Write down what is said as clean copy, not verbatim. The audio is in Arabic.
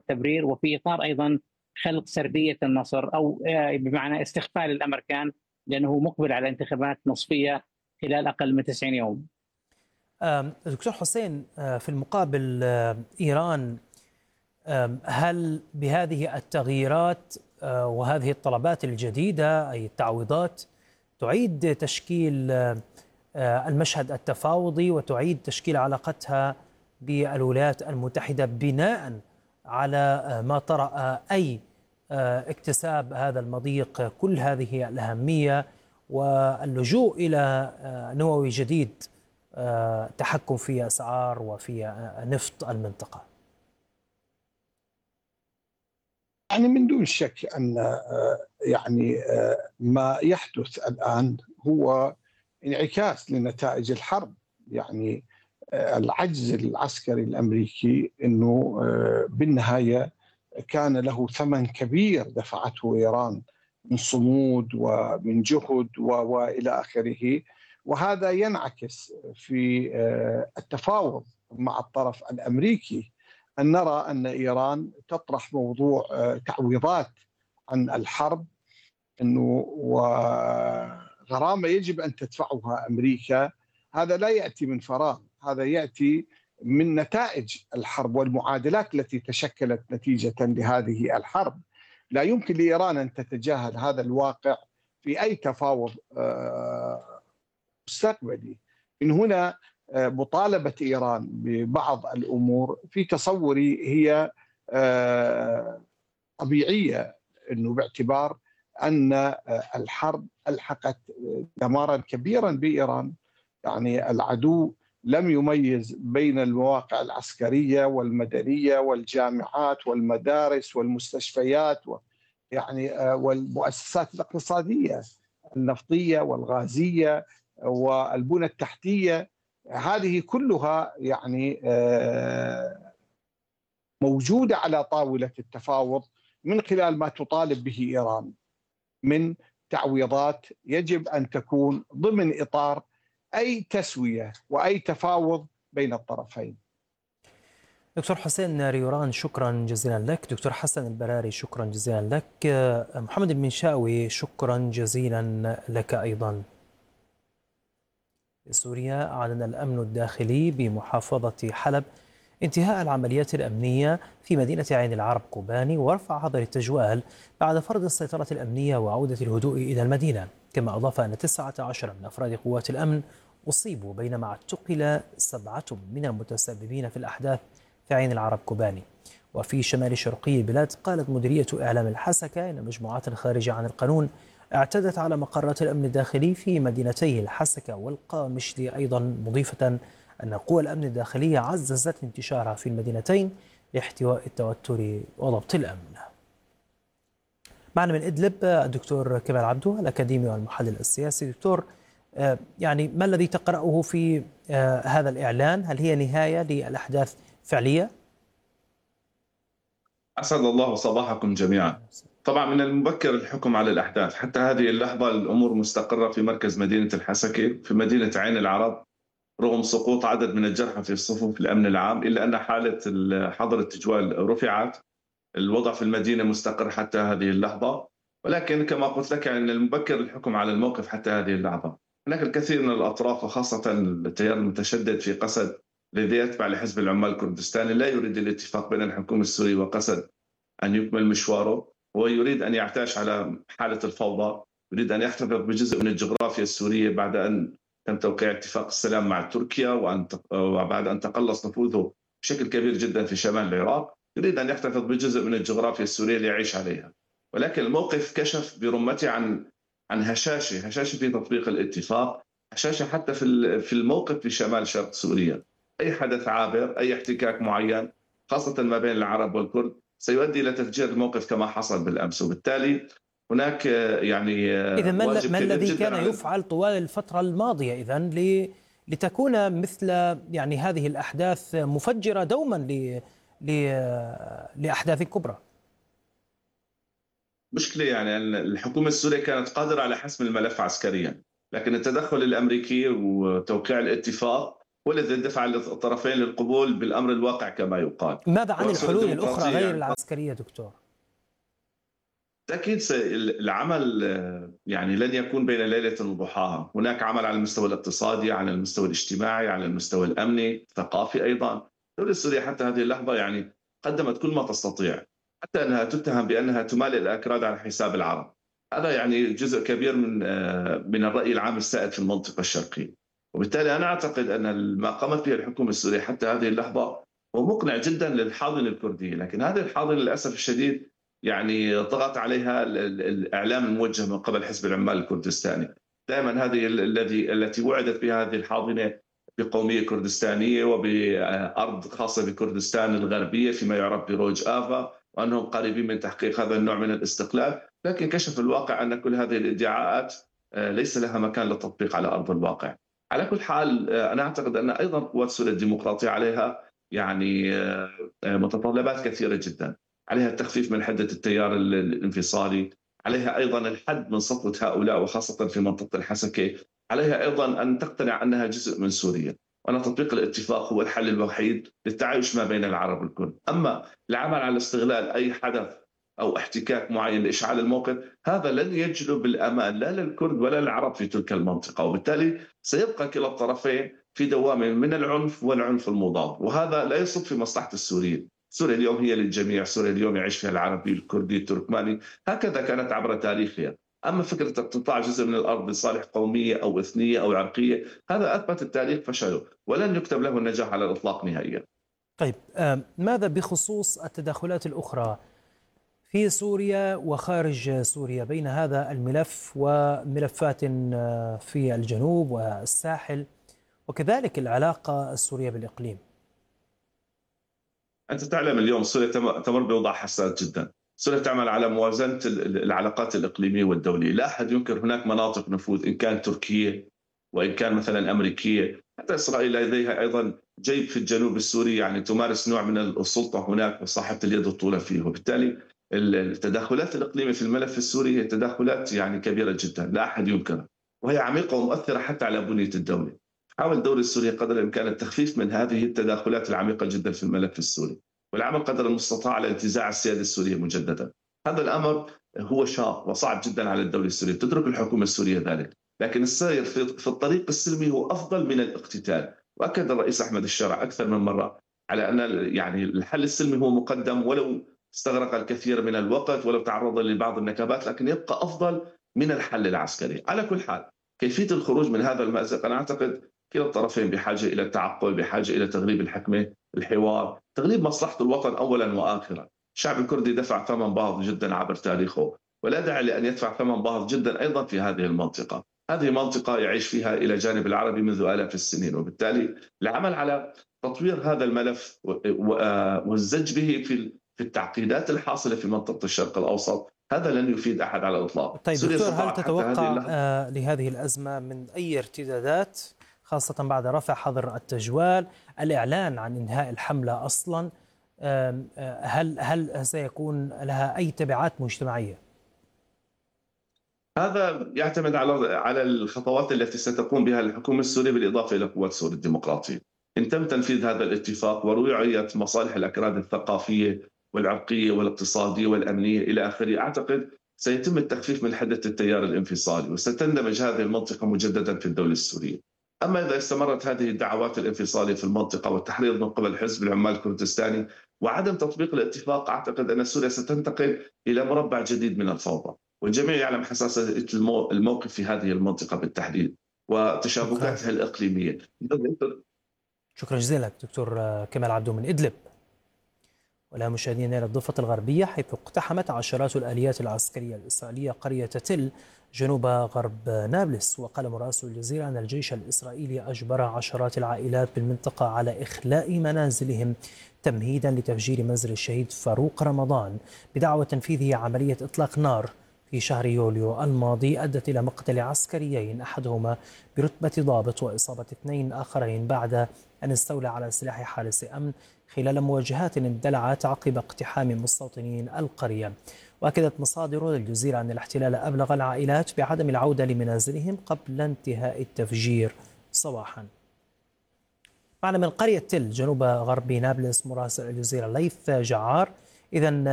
التبرير، وفي إطار أيضا خلق سردية النصر، أو بمعنى استخفاء الأمريكان، لأنه مقبل على انتخابات نصفية خلال أقل من 90 يوم. دكتور حسين، في المقابل إيران هل بهذه التغييرات وهذه الطلبات الجديدة أي التعويضات تعيد تشكيل المشهد التفاوضي وتعيد تشكيل علاقتها بالولايات المتحدة بناء على ما طرأ، أي اكتساب هذا المضيق كل هذه الأهمية واللجوء إلى نووي جديد، تحكم في أسعار وفي نفط المنطقة؟ يعني من دون شك أن ما يحدث الآن هو انعكاس لنتائج الحرب. يعني العجز العسكري الأمريكي أنه بالنهاية كان له ثمن كبير دفعته إيران من صمود ومن جهد وإلى آخره، وهذا ينعكس في التفاوض مع الطرف الأمريكي، أن نرى أن إيران تطرح موضوع تعويضات عن الحرب، أنه وغرامة يجب أن تدفعها أمريكا. هذا لا يأتي من فراغ، هذا يأتي من نتائج الحرب والمعادلات التي تشكلت نتيجة لهذه الحرب. لا يمكن لإيران أن تتجاهل هذا الواقع في أي تفاوض مستقبلي. من هنا مطالبة إيران ببعض الأمور في تصوري هي طبيعية، أنه باعتبار أن الحرب ألحقت دمارا كبيرا بإيران. يعني العدو لم يميز بين المواقع العسكرية والمدنية والجامعات والمدارس والمستشفيات والمؤسسات الاقتصادية النفطية والغازية والبنى التحتية. هذه كلها موجودة على طاولة التفاوض من خلال ما تطالب به إيران من تعويضات يجب أن تكون ضمن إطار أي تسوية وأي تفاوض بين الطرفين. دكتور حسين ريوران، شكرا جزيلا لك. دكتور حسن البراري، شكرا جزيلا لك. محمد المنشاوي، شكرا جزيلا لك أيضا. سوريا أعلن الأمن الداخلي بمحافظة حلب انتهاء العمليات الأمنية في مدينة عين العرب كوباني ورفع حظر التجوال بعد فرض السيطرة الأمنية وعودة الهدوء إلى المدينة. كما أضاف أن 19 من أفراد قوات الأمن أصيبوا، بينما اعتقل 7 من المتسببين في الأحداث في عين العرب كوباني. وفي شمال شرقي البلاد قالت مديرية إعلام الحسكة إن مجموعات خارجة عن القانون اعتدت على مقرات الأمن الداخلي في مدينتي الحسكة والقامشلي أيضا، مضيفة أن قوى الأمن الداخلية عززت انتشارها في المدينتين لاحتواء التوتر وضبط الأمن. معنا من إدلب الدكتور كمال عبدو، الأكاديمي والمحلل السياسي. دكتور، يعني ما الذي تقرأه في هذا الإعلان؟ هل هي نهاية للأحداث فعلية؟ أسعد الله صباحكم جميعا. طبعا من المبكر الحكم على الأحداث، حتى هذه اللحظة الأمور مستقرة في مركز مدينة الحسكة في مدينة عين العرب، رغم سقوط عدد من الجرحى في صفوف الأمن العام، إلا أن حالة حظر التجوال رفعت. الوضع في المدينة مستقر حتى هذه اللحظة، ولكن كما قلت لك يعني من المبكر الحكم على الموقف حتى هذه اللحظة. هناك الكثير من الأطراف وخاصة التيار المتشدد في قسد الذي يتبع لحزب العمال الكردستاني لا يريد الاتفاق بين الحكومة السورية وقسد أن يكمل مشواره، ويريد أن يعتاش على حالة الفوضى، يريد أن يحتفظ بجزء من الجغرافيا السورية بعد أن تم توقيع اتفاق السلام مع تركيا، وبعد أن تقلص نفوذه بشكل كبير جدا في شمال العراق، يريد أن يحتفظ بجزء من الجغرافيا السورية ليعيش عليها. ولكن الموقف كشف برمته عن هشاشة في تطبيق الاتفاق، هشاشة حتى في الموقف في شمال شرق سوريا. أي حدث عابر، أي احتكاك معين خاصة ما بين العرب والكرد سيؤدي إلى تفجير الموقف كما حصل بالأمس، وبالتالي هناك إذا ما الذي كان يفعل طوال الفترة الماضية إذن لتكون مثل يعني هذه الأحداث مفجرة دوما لأحداث كبرى؟ مشكلة يعني أن الحكومة السورية كانت قادرة على حسم الملف عسكريا، لكن التدخل الأمريكي وتوقيع الاتفاق والذي دفع الطرفين للقبول بالأمر الواقع كما يقال. ماذا عن الحلول الأخرى غير العسكرية دكتور؟ أكيد العمل يعني لن يكون بين ليلة وضحاها. هناك عمل على المستوى الاقتصادي، على المستوى الاجتماعي، على المستوى الأمني، الثقافي أيضا. الدولة السورية حتى هذه اللحظة يعني قدمت كل ما تستطيع، حتى أنها تتهم بأنها تمالئ الأكراد على حساب العرب. هذا يعني جزء كبير من الرأي العام السائد في المنطقة الشرقية. وبالتالي أنا أعتقد أن ما قامت به الحكومة السورية حتى هذه اللحظة هو مقنع جدا للحاضنة الكردية، لكن هذه الحاضنة للأسف الشديد يعني طغت عليها الإعلام الموجه من قبل حزب العمال الكردستاني. دائما هذه التي وعدت بها هذه الحاضنة بقومية كردستانية وبأرض خاصة بكردستان الغربية فيما يعرف بروج آفا، وأنهم قريبين من تحقيق هذا النوع من الاستقلال، لكن كشف الواقع أن كل هذه الادعاءات ليس لها مكان للتطبيق على أرض الواقع. على كل حال أنا أعتقد أن أيضا قوات سوريا الديمقراطية عليها يعني متطلبات كثيرة جدا. عليها التخفيف من حدة التيار الانفصالي، عليها أيضا الحد من سطوة هؤلاء وخاصة في منطقة الحسكة، عليها أيضا أن تقتنع أنها جزء من سوريا، وأن تطبيق الاتفاق هو الحل الوحيد للتعايش ما بين العرب والكرد. أما العمل على استغلال أي حدث أو احتكاك معين لإشعال الموقف، هذا لن يجلب الأمان لا للكرد ولا للعرب في تلك المنطقة، وبالتالي سيبقى كلا الطرفين في دوام من العنف والعنف المضاد، وهذا لا يصب في مصلحة السوريين. سوريا اليوم هي للجميع، سوريا اليوم يعيش فيها العربي الكردي التركماني، هكذا كانت عبر تاريخها. أما فكرة اقتطاع جزء من الأرض لصالح قومية أو إثنية أو عرقية، هذا أثبت التاريخ فشله ولن يكتب له النجاح على الإطلاق نهائيا. طيب ماذا بخصوص التدخلات الأخرى في سوريا وخارج سوريا بين هذا الملف وملفات في الجنوب والساحل وكذلك العلاقة السورية بالإقليم؟ أنت تعلم اليوم سوريا تمر بوضع حساس جدا. سوريا تعمل على موازنة العلاقات الإقليمية والدولية. لا أحد ينكر هناك مناطق نفوذ، إن كان تركية وإن كان مثلا أمريكية، حتى إسرائيل لديها أيضا جيب في الجنوب السوري، يعني تمارس نوع من السلطة هناك وصاحبة اليد الطولى فيه. وبالتالي التدخلات الإقليمية في الملف السوري هي تدخلات يعني كبيرة جدا لا أحد ينكرها، وهي عميقة ومؤثرة حتى على بنية الدولة. حاول الدولة السورية قدر الإمكان التخفيف من هذه التداخلات العميقة جدا في الملف السوري، والعمل قدر المستطاع على انتزاع السيادة السورية مجددا. هذا الأمر هو شاق وصعب جدا على الدولة السورية، تدرك الحكومة السورية ذلك، لكن السير في الطريق السلمي هو أفضل من الاقتتال. وأكد الرئيس أحمد الشرع أكثر من مرة على أن يعني الحل السلمي هو مقدم، ولو استغرق الكثير من الوقت ولو تعرض لبعض النكبات، لكن يبقى أفضل من الحل العسكري. على كل حال كيفية الخروج من هذا المأزق، أنا أعتقد كلا الطرفين بحاجة إلى التعقل، بحاجة إلى تغليب الحكمة، الحوار، تغليب مصلحة الوطن أولا وآخرا. الشعب الكردي دفع ثمن باهظ جدا عبر تاريخه، ولا داعي لأن يدفع ثمن باهظ جدا أيضا في هذه المنطقة. هذه منطقة يعيش فيها إلى جانب العربي منذ آلاف السنين، وبالتالي العمل على تطوير هذا الملف والزج به في التعقيدات الحاصلة في منطقة الشرق الأوسط هذا لن يفيد أحد على الإطلاق. طيب دكتور، هل تتوقع لهذه الأزمة من أي ارتدادات، خاصة بعد رفع حظر التجوال، الإعلان عن إنهاء الحملة أصلا، هل سيكون لها أي تبعات مجتمعية؟ هذا يعتمد على الخطوات التي ستقوم بها الحكومة السورية بالإضافة إلى قوات سوريا الديمقراطية. إن تم تنفيذ هذا الاتفاق ورعاية مصالح الأكراد الثقافية والعرقية والاقتصادية والأمنية إلى آخره، أعتقد سيتم التخفيف من حدة التيار الانفصالي وستندمج هذه المنطقة مجددا في الدولة السورية. أما إذا استمرت هذه الدعوات الانفصالية في المنطقة والتحريض من قبل حزب العمال الكردستاني وعدم تطبيق الاتفاق، أعتقد أن سوريا ستنتقل إلى مربع جديد من الفوضى، والجميع يعلم حساسية الموقف في هذه المنطقة بالتحديد وتشابكاتها الإقليمية. شكرا جزيلا دكتور كمال عبدو من إدلب. ولا مشاهدينا إلى الضفة الغربية، حيث اقتحمت عشرات الآليات العسكرية الإسرائيلية قرية تل جنوب غرب نابلس. وقال مراسل الجزيرة أن الجيش الإسرائيلي أجبر عشرات العائلات بالمنطقة على إخلاء منازلهم تمهيدا لتفجير منزل الشهيد فاروق رمضان بدعوى تنفيذه عملية إطلاق نار في شهر يوليو الماضي أدت إلى مقتل عسكريين، أحدهما برتبة ضابط وإصابة 2 آخرين بعد أن استولى على سلاح حارس أمن خلال مواجهات اندلعت عقب اقتحام مستوطنين القرية. وأكدت مصادر للجزيرة أن الاحتلال أبلغ العائلات بعدم العودة لمنازلهم قبل انتهاء التفجير صباحا. معنا من قرية تل جنوب غرب نابلس مراسل الجزيرة ليث جعار. إذا